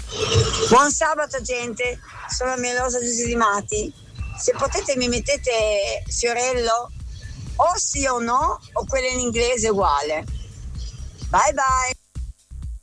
Buon sabato gente, sono Mielosa Giusy di Mati. Se potete mi mettete Fiorello o sì o no o quella in inglese uguale. Bye bye.